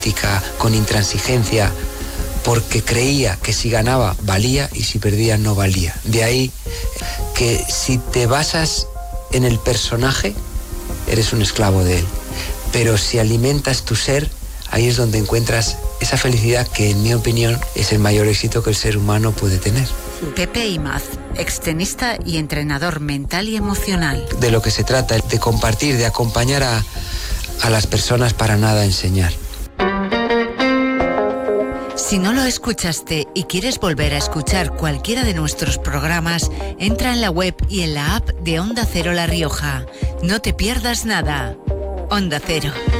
con intransigencia, porque creía que si ganaba valía y si perdía no valía. De ahí que si te basas en el personaje, eres un esclavo de él. Pero si alimentas tu ser, ahí es donde encuentras esa felicidad que, en mi opinión, es el mayor éxito que el ser humano puede tener. Pepe Imaz, extenista y entrenador mental y emocional. De lo que se trata, de compartir, de acompañar a las personas, para nada enseñar. Si no lo escuchaste y quieres volver a escuchar cualquiera de nuestros programas, entra en la web y en la app de Onda Cero La Rioja. No te pierdas nada. Onda Cero.